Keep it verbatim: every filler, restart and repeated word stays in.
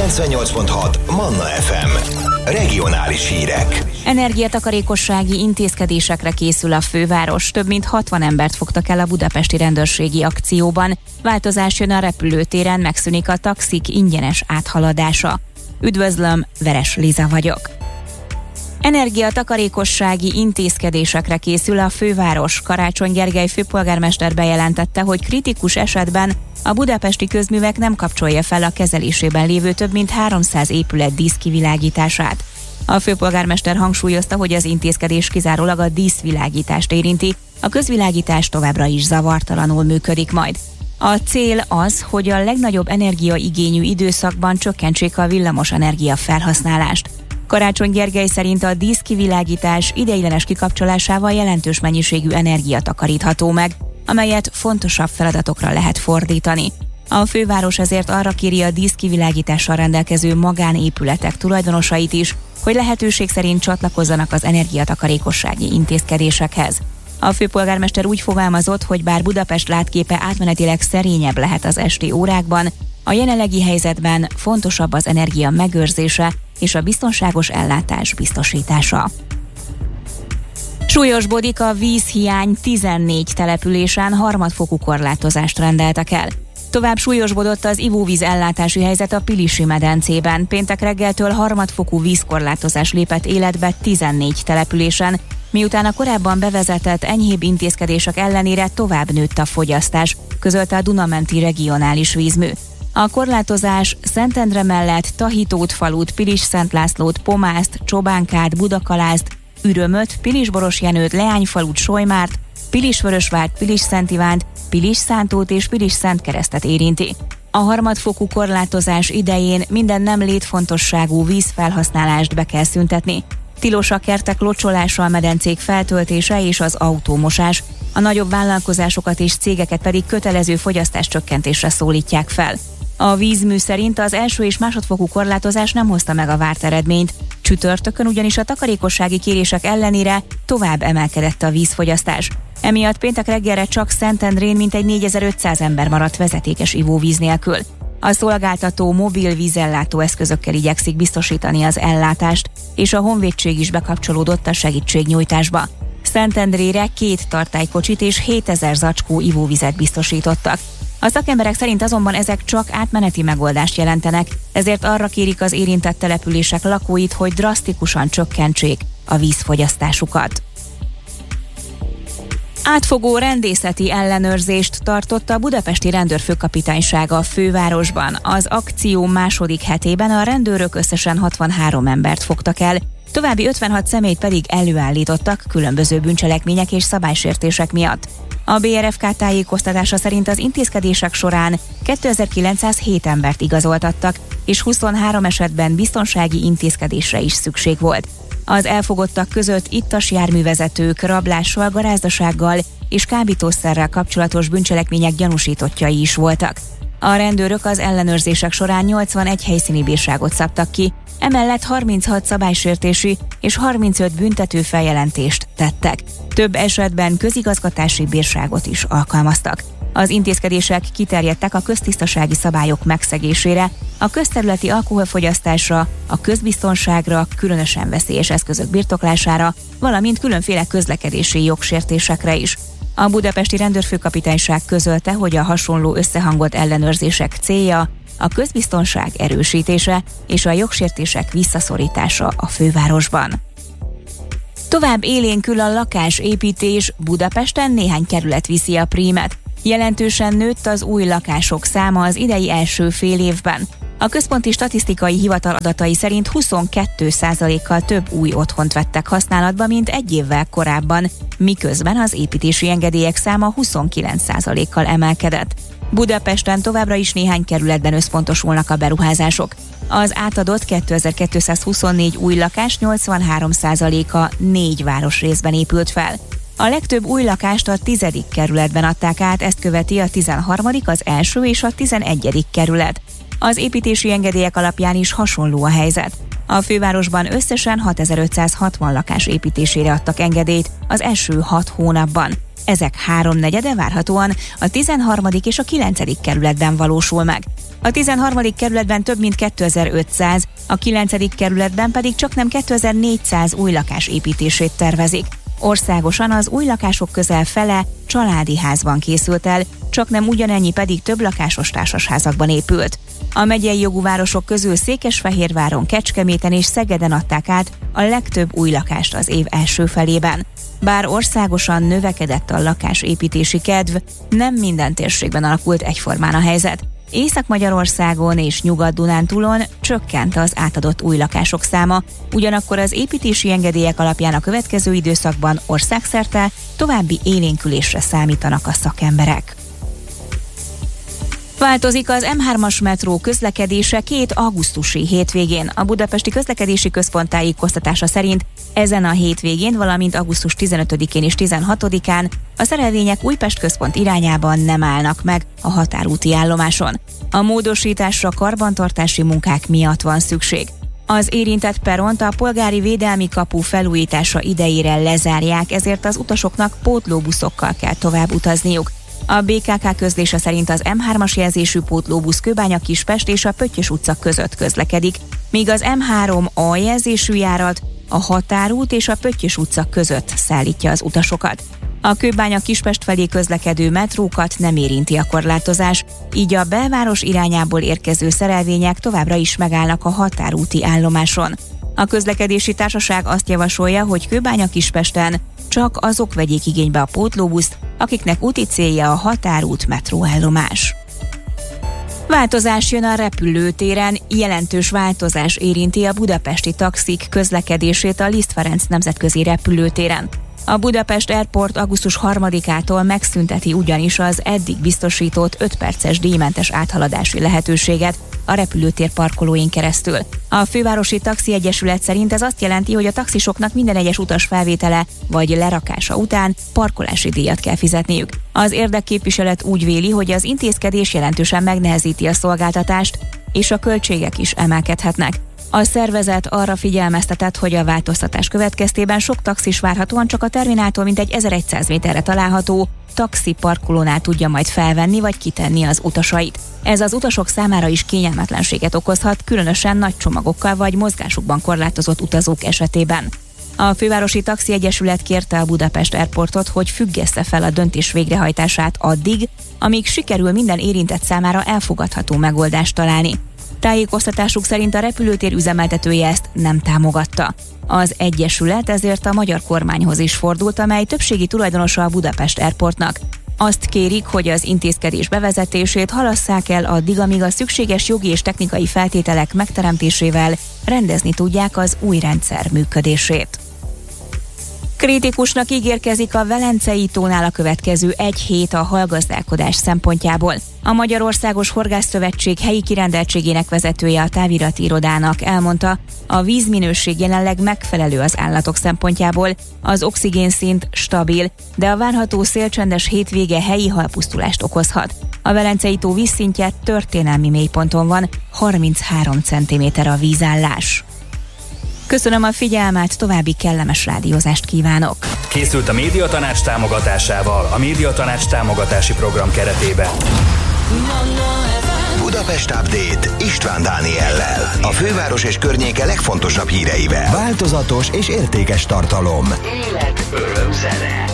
kilencvennyolc pont hat Manna ef em. Regionális hírek. Energiatakarékossági intézkedésekre készül a főváros. Több mint hatvan embert fogtak el a budapesti rendőrségi akcióban. Változás jön a repülőtéren, megszűnik a taxik ingyenes áthaladása. Üdvözlöm, Veres Liza vagyok. Energiatakarékossági intézkedésekre készül a főváros. Karácsony Gergely főpolgármester bejelentette, hogy kritikus esetben a budapesti közművek nem kapcsolja fel a kezelésében lévő több mint háromszáz épület díszkivilágítását. A főpolgármester hangsúlyozta, hogy az intézkedés kizárólag a díszvilágítást érinti, a közvilágítás továbbra is zavartalanul működik majd. A cél az, hogy a legnagyobb energiaigényű időszakban csökkentsék a villamos energia felhasználást. Karácsony Gergely szerint a díszkivilágítás ideiglenes kikapcsolásával jelentős mennyiségű energia takarítható meg, amelyet fontosabb feladatokra lehet fordítani. A főváros ezért arra kéri a díszkivilágítással rendelkező magánépületek tulajdonosait is, hogy lehetőség szerint csatlakozzanak az energiatakarékossági intézkedésekhez. A főpolgármester úgy fogalmazott, hogy bár Budapest látképe átmenetileg szerényebb lehet az esti órákban, a jelenlegi helyzetben fontosabb az energia megőrzése és a biztonságos ellátás biztosítása. Súlyosbodik a vízhiány, tizennégy településen harmadfokú korlátozást rendeltek el. Tovább súlyosbodott az ivóvíz ellátási helyzet a Pilisi medencében. Péntek reggeltől harmadfokú vízkorlátozás lépett életbe tizennégy településen, miután a korábban bevezetett enyhébb intézkedések ellenére tovább nőtt a fogyasztás, közölte a Duna-menti regionális vízmű. A korlátozás Szentendre mellett Tahitót falut, Pilis-Szent Lászlót, Pomászt, Csobánkát, Budakalázt, Ürömöt, Pilis-Borosjenőt, Leányfalut, Solymárt, Pilis-Vörösvárt, Pilis-Szent Ivánt, Pilis-Szántót és Pilis-Szentkeresztet érinti. A harmadfokú korlátozás idején minden nem létfontosságú vízfelhasználást be kell szüntetni. Tilos a kertek locsolása, a medencék feltöltése és az autómosás. A nagyobb vállalkozásokat és cégeket pedig kötelező fogyasztás csökkentésre szólítják fel. A vízmű szerint az első és másodfokú korlátozás nem hozta meg a várt eredményt. Csütörtökön ugyanis a takarékossági kérések ellenére tovább emelkedett a vízfogyasztás. Emiatt péntek reggelre csak Szentendrén mintegy négyezer-ötszáz ember maradt vezetékes ivóvíz nélkül. A szolgáltató mobil vízellátó eszközökkel igyekszik biztosítani az ellátást, és a honvédség is bekapcsolódott a segítségnyújtásba. Szentendrére két tartálykocsit és hétezer zacskó ivóvizet biztosítottak. A szakemberek szerint azonban ezek csak átmeneti megoldást jelentenek, ezért arra kérik az érintett települések lakóit, hogy drasztikusan csökkentsék a vízfogyasztásukat. Átfogó rendészeti ellenőrzést tartott a budapesti rendőrfőkapitánysága a fővárosban. Az akció második hetében a rendőrök összesen hatvanhárom embert fogtak el, további ötvenhat személyt pedig előállítottak különböző bűncselekmények és szabálysértések miatt. A bé er ef ká tájékoztatása szerint az intézkedések során kétezer-kilencszázhét embert igazoltattak, és huszonhárom esetben biztonsági intézkedésre is szükség volt. Az elfogottak között ittas járművezetők, rablással, garázdasággal és kábítószerrel kapcsolatos bűncselekmények gyanúsítottjai is voltak. A rendőrök az ellenőrzések során nyolcvanegy helyszíni bírságot szabtak ki, emellett harminchat szabálysértési és harmincöt büntető feljelentést tettek. Több esetben közigazgatási bírságot is alkalmaztak. Az intézkedések kiterjedtek a köztisztasági szabályok megszegésére, a közterületi alkoholfogyasztásra, a közbiztonságra, különösen veszélyes eszközök birtoklására, valamint különféle közlekedési jogsértésekre is. A budapesti rendőrfőkapitányság közölte, hogy a hasonló összehangolt ellenőrzések célja a közbiztonság erősítése és a jogsértések visszaszorítása a fővárosban. Tovább élénkül a lakásépítés, Budapesten néhány kerület viszi a prímet. Jelentősen nőtt az új lakások száma az idei első fél évben. A Központi Statisztikai Hivatal adatai szerint huszonkettő százalékkal több új otthont vettek használatba, mint egy évvel korábban, miközben az építési engedélyek száma huszonkilenc százalékkal emelkedett. Budapesten továbbra is néhány kerületben összpontosulnak a beruházások. Az átadott kétezer-kétszázhuszonnégy új lakás nyolcvanhárom százaléka négy városrészben épült fel. A legtöbb új lakást a tizedik kerületben adták át, ezt követi a tizenharmadik, az első és a tizenegyedik kerület. Az építési engedélyek alapján is hasonló a helyzet. A fővárosban összesen hatezer-ötszázhatvan lakás építésére adtak engedélyt az első hat hónapban. Ezek háromnegyede várhatóan a tizenharmadik és a kilencedik kerületben valósul meg. A tizenharmadik kerületben több mint kétezer-ötszáz, a kilencedik kerületben pedig csaknem kétezer-négyszáz új lakás építését tervezik. Országosan az új lakások közel fele családi házban készült el, csaknem ugyanennyi pedig több lakásos társasházakban épült. A megyei jogú városok közül Székesfehérváron, Kecskeméten és Szegeden adták át a legtöbb új lakást az év első felében. Bár országosan növekedett a lakásépítési kedv, nem minden térségben alakult egyformán a helyzet. Észak-Magyarországon és Nyugat-Dunántúlon csökkent az átadott új lakások száma, ugyanakkor az építési engedélyek alapján a következő időszakban országszerte további élénkülésre számítanak a szakemberek. Változik az em hármas metró közlekedése két augusztusi hétvégén. A Budapesti Közlekedési Központ tájékoztatása szerint ezen a hétvégén, valamint augusztus tizenötödikén és tizenhatodikán a szerelvények Újpest központ irányában nem állnak meg a határúti állomáson. A módosításra karbantartási munkák miatt van szükség. Az érintett perront a polgári védelmi kapu felújítása idejére lezárják, ezért az utasoknak pótlóbuszokkal kell tovább utazniuk. A bé ká ká közlése szerint az em hármas jelzésű pótlóbusz Kőbánya-Kispest és a Pöttyös utca között közlekedik, míg az em három á jelzésű járat a Határút és a Pöttyös utca között szállítja az utasokat. A Kőbánya-Kispest felé közlekedő metrókat nem érinti a korlátozás, így a belváros irányából érkező szerelvények továbbra is megállnak a határúti állomáson. A közlekedési társaság azt javasolja, hogy Kőbánya-Kispesten csak azok vegyék igénybe a pótlóbuszt, akiknek úti célja a határút metróállomás. Változás jön a repülőtéren, jelentős változás érinti a budapesti taxik közlekedését a Liszt Ferenc nemzetközi repülőtéren. A Budapest Airport augusztus harmadikától megszünteti ugyanis az eddig biztosított öt perces díjmentes áthaladási lehetőséget a repülőtér parkolóin keresztül. A Fővárosi Taxi Egyesület szerint ez azt jelenti, hogy a taxisoknak minden egyes utas felvétele vagy lerakása után parkolási díjat kell fizetniük. Az érdekképviselet úgy véli, hogy az intézkedés jelentősen megnehezíti a szolgáltatást, és a költségek is emelkedhetnek. A szervezet arra figyelmeztetett, hogy a változtatás következtében sok taxis várhatóan csak a termináltól mintegy ezerszáz méterre található taxi parkolónál tudja majd felvenni vagy kitenni az utasait. Ez az utasok számára is kényelmetlenséget okozhat, különösen nagy csomagokkal vagy mozgásukban korlátozott utazók esetében. A Fővárosi Taxi Egyesület kérte a Budapest Airportot, hogy függesse fel a döntés végrehajtását addig, amíg sikerül minden érintett számára elfogadható megoldást találni. Tájékoztatásuk szerint a repülőtér üzemeltetője ezt nem támogatta. Az Egyesület ezért a magyar kormányhoz is fordult, amely többségi tulajdonosa a Budapest Airportnak. Azt kérik, hogy az intézkedés bevezetését halasszák el addig, amíg a szükséges jogi és technikai feltételek megteremtésével rendezni tudják az új rendszer működését. Kritikusnak ígérkezik a Velencei tónál a következő egy hét a halgazdálkodás szempontjából. A Magyarországos Horgászszövetség helyi kirendeltségének vezetője a távirati irodának elmondta, a vízminőség jelenleg megfelelő az állatok szempontjából, az oxigénszint stabil, de a várható szélcsendes hétvége helyi halpusztulást okozhat. A Velencei tó vízszintje történelmi mélyponton van, harminchárom centiméter a vízállás. Köszönöm a figyelmet, további kellemes rádiózást kívánok! Készült a Médiatanács támogatásával a Médiatanács támogatási program keretében. Budapest Update István Dániellel. A főváros és környéke legfontosabb híreivel. Változatos és értékes tartalom. Élet, öröm, zene.